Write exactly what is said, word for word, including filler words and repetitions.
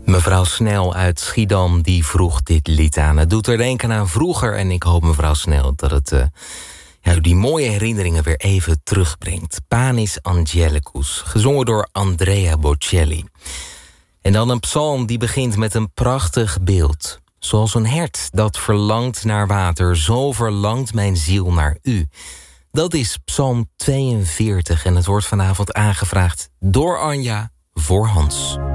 Mevrouw Snel uit Schiedam die vroeg dit lied aan. Het doet er denken aan vroeger en ik hoop, mevrouw Snel, dat het uh, ja, die mooie herinneringen weer even terugbrengt. Panis Angelicus, gezongen door Andrea Bocelli. En dan een psalm die begint met een prachtig beeld. Zoals een hert dat verlangt naar water, zo verlangt mijn ziel naar u. Dat is psalm tweeënveertig en het wordt vanavond aangevraagd door Anja voor Hans.